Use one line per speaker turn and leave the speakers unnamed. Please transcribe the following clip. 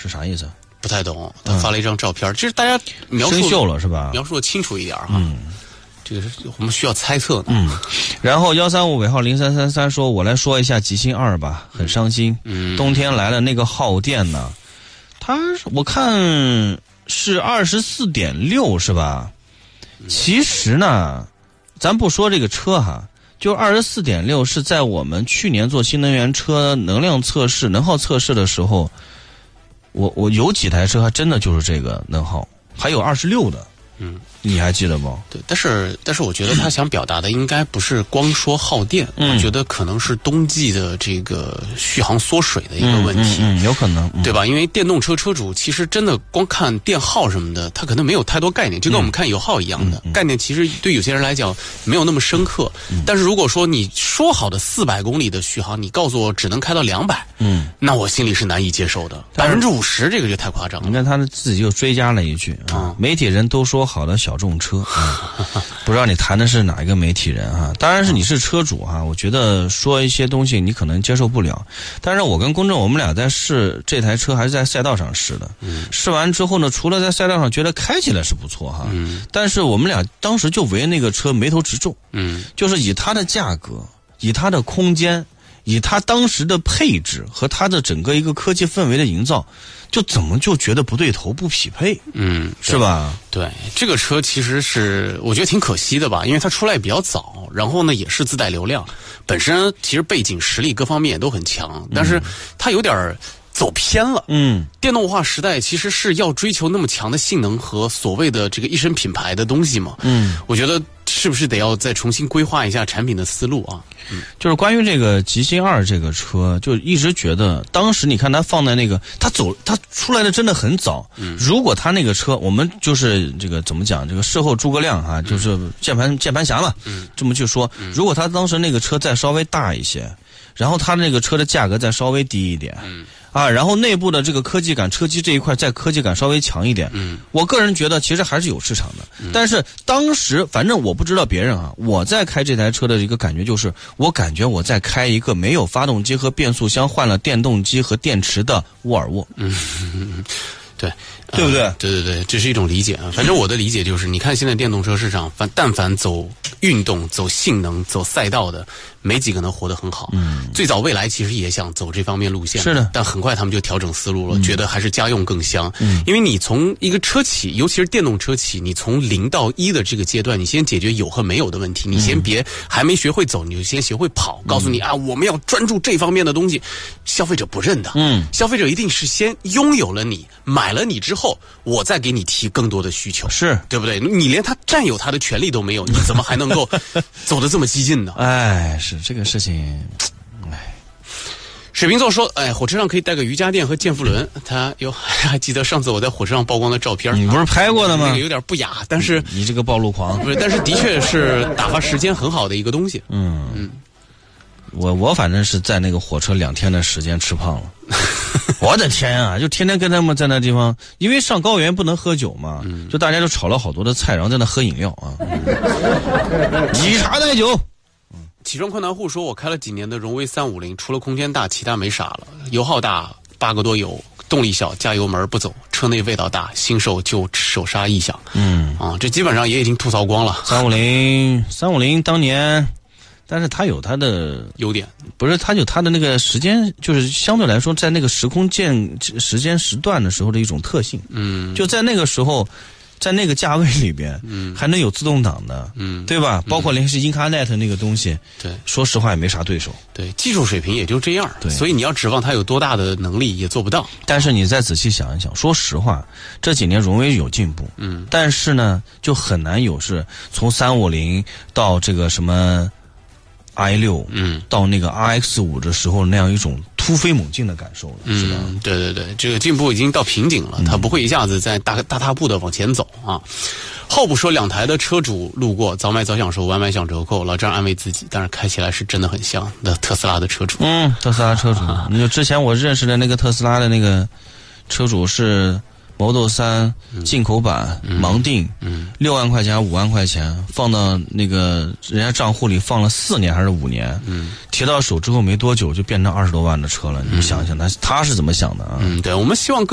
是啥意思？
不太懂，他发了一张照片，这是大家描述
生锈了是吧？
描述的清楚一点哈。这个是我们需要猜测的。
然后135尾号0333说，我来说一下极星2吧，很伤心。冬天来了，那个耗电呢？我看是24.6是吧？其实呢，咱不说这个车哈，就24.6是在我们去年做新能源车能量测试、能耗测试的时候，我有几台车还真的就是这个能耗，还有26的。你还记得吗？
对，但是我觉得他想表达的应该不是光说耗电，我觉得可能是冬季的这个续航缩水的一个问题，
有可能，
对吧？因为电动车车主其实真的光看电耗什么的，他可能没有太多概念，就跟我们看油耗一样的概念，其实对有些人来讲没有那么深刻。但是如果说你说好的400公里的续航，你告诉我只能开到200，那我心里是难以接受的。50%这个就太夸张了。
你看他自己又追加了一句媒体人都说好的小众车不知道你谈的是哪一个媒体人当然是你是车主我觉得说一些东西你可能接受不了，但是我跟公正我们俩在试这台车还是在赛道上试的，试完之后呢，除了在赛道上觉得开起来是不错但是我们俩当时就围那个车眉头直皱，就是以它的价格，以它的空间，以它当时的配置和它的整个一个科技氛围的营造，就怎么就觉得不对头不匹配，是吧？
对，这个车其实是我觉得挺可惜的吧，因为它出来比较早，然后呢也是自带流量，本身其实背景实力各方面也都很强，但是它有点走偏了。电动化时代其实是要追求那么强的性能和所谓的这个一身品牌的东西嘛。我觉得是不是得要再重新规划一下产品的思路啊？
就是关于这个极星2这个车，就一直觉得当时你看它放在那个，它出来的真的很早。如果它那个车，我们就是这个怎么讲，这个事后诸葛亮就是键盘侠嘛，这么去说，如果它当时那个车再稍微大一些，然后它那个车的价格再稍微低一点，然后内部的这个科技感，车机这一块再科技感稍微强一点，我个人觉得其实还是有市场的。但是当时反正我不知道别人我在开这台车的一个感觉就是，我感觉我在开一个没有发动机和变速箱，换了电动机和电池的沃尔沃。对不对？
对，这是一种理解啊。反正我的理解就是，你看现在电动车市场，但凡走运动、走性能、走赛道的，没几个能活得很好。最早蔚来其实也想走这方面路线，
是的，
但很快他们就调整思路了，觉得还是家用更香。因为你从一个车企，尤其是电动车企，你从0到1的这个阶段，你先解决有和没有的问题，你先别还没学会走，你就先学会跑。告诉你我们要专注这方面的东西，消费者不认的。消费者一定是先拥有了你，买了你之后，我再给你提更多的需求，
是
对不对？你连他占有他的权利都没有，你怎么还能够走得这么激进呢？
是这个事情。
水瓶座说，火车上可以带个瑜伽垫和健腹轮。他还记得上次我在火车上曝光的照片，
你不是拍过的吗？
那个有点不雅，但是
你这个暴露狂，
不是，但是的确是打发时间很好的一个东西。
我反正是在那个火车2天的时间吃胖了。我的天啊，就天天跟他们在那地方，因为上高原不能喝酒嘛，就大家就炒了好多的菜，然后在那喝饮料以茶代酒。
起床困难户说，我开了几年的荣威350，除了空间大其他没啥了，油耗大，8个多油，动力小，加油门不走，车内味道大，新手就手刹异响。这基本上也已经吐槽光了。
350当年，但是它有它的
优点，
不是它有它的那个时间，就是相对来说在那个时间时段的时候的一种特性。就在那个时候，在那个价位里边，还能有自动挡的，对吧？包括连是 Incarnet 那个东西，
对，
说实话也没啥对手。
对，技术水平也就这样，
对，
所以你要指望它有多大的能力也做不到。
但是你再仔细想一想，说实话，这几年荣威有进步，但是呢，就很难有是从350到这个什么 i6，到那个 RX5的时候那样一种突飞猛进的感受了，是吧？
对，这个进步已经到瓶颈了，它不会一下子再大踏步的往前走啊。后不说2台的车主路过，早买早享受，晚买享折扣，老这样安慰自己，但是开起来是真的很像的特斯拉的车主。
特斯拉车主，你就之前我认识的那个特斯拉的那个车主是Model 3进口版盲定，6万块钱5万块钱放到那个人家账户里放了4年还是5年，提到手之后没多久就变成20多万的车了，你想想他是怎么想的啊？
对，我们希望